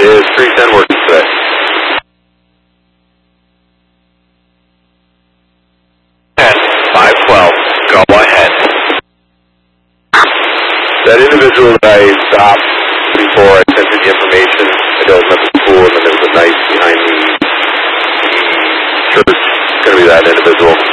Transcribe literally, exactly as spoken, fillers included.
Is three ten working today? ten, five twelve, go ahead. That individual that I stopped before I sent you the information, I know it was at the school and then there was a knife behind the church. It's going to be that individual.